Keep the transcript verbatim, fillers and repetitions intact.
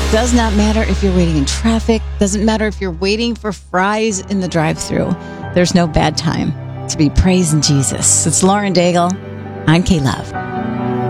Does not matter if you're waiting in traffic. Doesn't matter if you're waiting for fries in the drive-thru. There's no bad time to be praising Jesus. It's Lauren Daigle on K-Love.